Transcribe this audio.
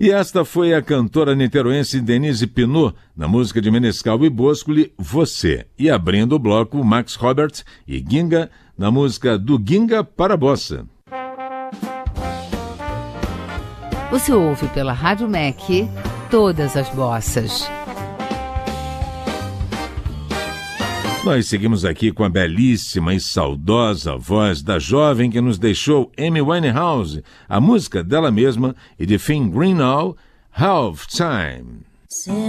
E esta foi a cantora niteroense Denise Pinot, na música de Menescal e Boscoli, Você. E abrindo o bloco, Max Roberts e Ginga, na música Do Ginga para a Bossa. Você ouve pela Rádio MEC todas as bossas. Nós seguimos aqui com a belíssima e saudosa voz da jovem que nos deixou, Amy Winehouse, a música dela mesma e de Finn Greenaw, Half Time.